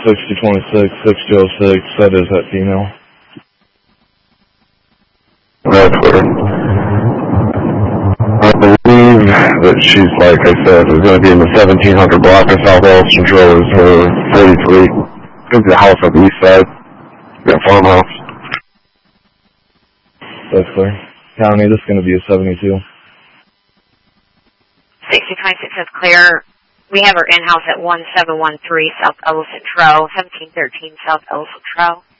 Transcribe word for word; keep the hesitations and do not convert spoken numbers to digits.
sixty twenty-six, sixty oh six, that is that female. That's weird. I believe that she's, like I said, is going to be in the seventeen hundred block of South Elliston Trail is her forty-three. It's the house on the east side. Yeah, farmhouse. That's clear. County, this is going to be a seventy-two. sixty twenty-six is clear. We have her in-house at one seven one three South Ellison Trail, seventeen thirteen South Ellison Trail.